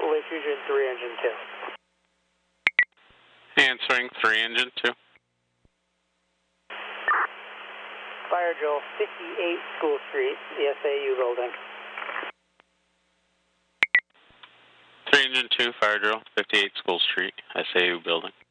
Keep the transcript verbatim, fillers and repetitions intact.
Lake Fusion three, engine two. Answering three, engine two. Fire drill, fifty-eight School Street, the S A U building. three, engine two, fire drill, fifty-eight School Street, S A U building.